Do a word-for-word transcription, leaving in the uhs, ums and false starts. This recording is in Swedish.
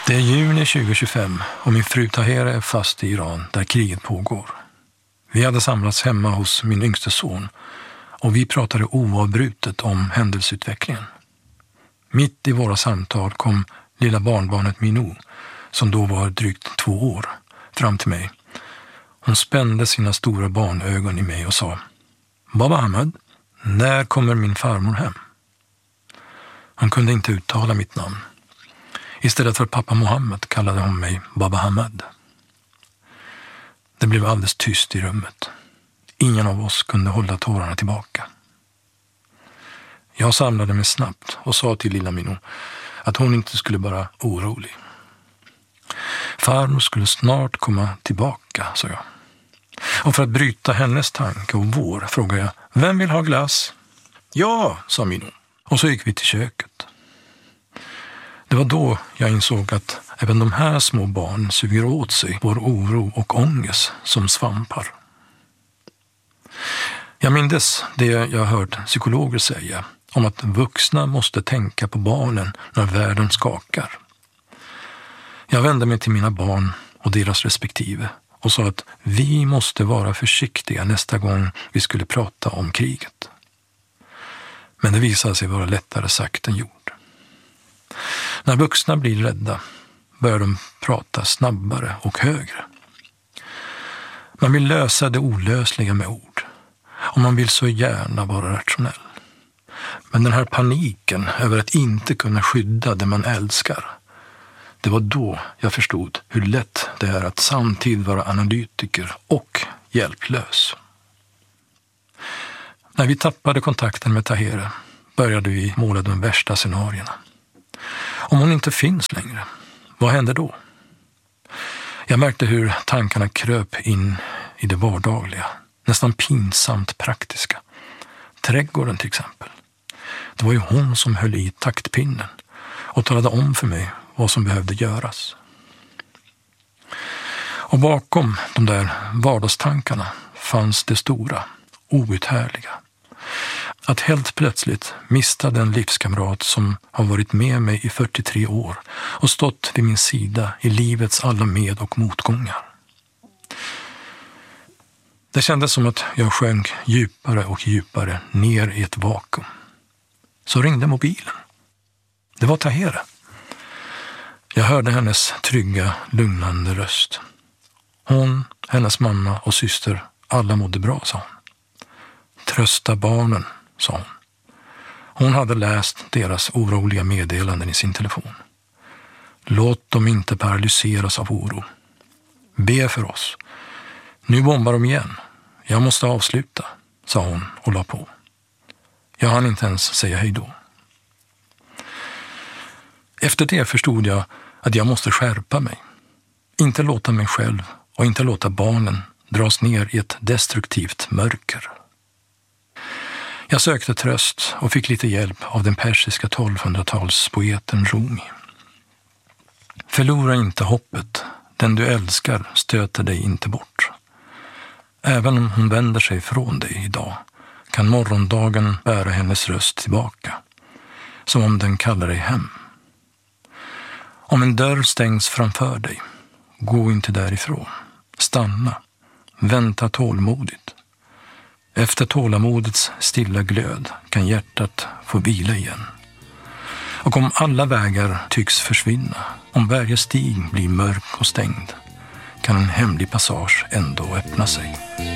Det är juni tjugo tjugofem och min fru Tahera är fast i Iran där kriget pågår. Vi hade samlats hemma hos min yngste son och vi pratade oavbrutet om händelseutvecklingen. Mitt i våra samtal kom lilla barnbarnet Minou, som då var drygt två år, fram till mig. Hon spände sina stora barnögon i mig och sa: Baba Ahmed, när kommer min farmor hem? Hon kunde inte uttala mitt namn. Istället för pappa Mohammed kallade hon mig Baba Ahmed. Det blev alldeles tyst i rummet. Ingen av oss kunde hålla tårarna tillbaka. Jag samlade mig snabbt och sa till lilla Minou att hon inte skulle vara orolig. Farmor skulle snart komma tillbaka, sa jag. Och för att bryta hennes tanke och vår frågade jag: Vem vill ha glass? Ja, sa Minou. Och så gick vi till köket. Det var då jag insåg att även de här små barnen suger åt sig vår oro och ångest som svampar. Jag mindes det jag hört psykologer säga om att vuxna måste tänka på barnen när världen skakar. Jag vände mig till mina barn och deras respektive och sa att vi måste vara försiktiga nästa gång vi skulle prata om kriget. Men det visade sig vara lättare sagt än gjort. När vuxna blir rädda börjar de prata snabbare och högre. Man vill lösa det olösliga med ord och man vill så gärna vara rationell. Men den här paniken över att inte kunna skydda det man älskar, det var då jag förstod hur lätt det är att samtidigt vara analytiker och hjälplös. När vi tappade kontakten med Tahera började vi måla de värsta scenarierna. Om hon inte finns längre, vad händer då? Jag märkte hur tankarna kröp in i det vardagliga, nästan pinsamt praktiska. Trädgården till exempel. Det var ju hon som höll i taktpinnen och talade om för mig vad som behövde göras. Och bakom de där vardagstankarna fanns det stora, outhärdliga. Att helt plötsligt mista den livskamrat som har varit med mig i fyrtiotre år och stått vid min sida i livets alla med- och motgångar. Det kändes som att jag sjönk djupare och djupare ner i ett vakuum. Så ringde mobilen. Det var Tahera. Jag hörde hennes trygga, lugnande röst. Hon, hennes mamma och syster, alla mådde bra, sa hon. Trösta barnen, sa hon. Hon hade läst deras oroliga meddelanden i sin telefon. Låt dem inte paralyseras av oro. Be för oss. Nu bombar de igen. Jag måste avsluta, sa hon och la på. Jag hann inte ens säga hej då. Efter det förstod jag att jag måste skärpa mig. Inte låta mig själv och inte låta barnen dras ner i ett destruktivt mörker. Jag sökte tröst och fick lite hjälp av den persiska tolvhundratalspoeten Rumi. Förlora inte hoppet, den du älskar stöter dig inte bort. Även om hon vänder sig från dig idag kan morgondagen bära hennes röst tillbaka, som om den kallar dig hem. Om en dörr stängs framför dig, gå inte därifrån. Stanna, vänta tålmodigt. Efter tålamodets stilla glöd kan hjärtat få vila igen. Och om alla vägar tycks försvinna, om varje stig blir mörk och stängd, kan en hemlig passage ändå öppna sig.